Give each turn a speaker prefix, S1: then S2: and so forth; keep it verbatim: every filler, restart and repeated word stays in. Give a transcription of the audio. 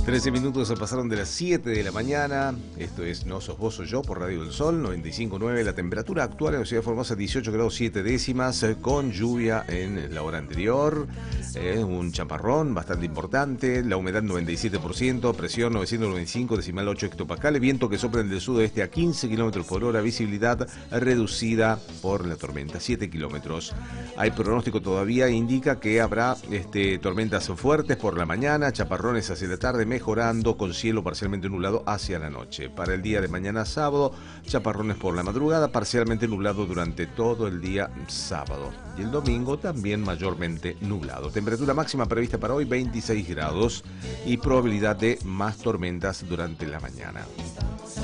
S1: trece minutos se pasaron de las siete de la mañana. Esto es No Sos Vos, Soy Yo por Radio del Sol, noventa y cinco punto nueve. La temperatura actual en la ciudad de Formosa, dieciocho grados siete décimas, eh, con lluvia en la hora anterior. Eh, un chaparrón bastante importante. La humedad noventa y siete por ciento. Presión novecientos noventa y cinco decimal ocho hectopascales. Viento que sopla del sudoeste a quince kilómetros por hora. Visibilidad reducida por la tormenta, siete kilómetros. Hay pronóstico todavía, indica que habrá este, tormentas fuertes por la mañana, chaparrones hacia la tarde, mejorando con cielo parcialmente nublado hacia la noche. Para el día de mañana sábado, chaparrones por la madrugada, parcialmente nublado durante todo el día sábado. Y el domingo también mayormente nublado. Temperatura máxima prevista para hoy veintiséis grados y probabilidad de más tormentas durante la mañana.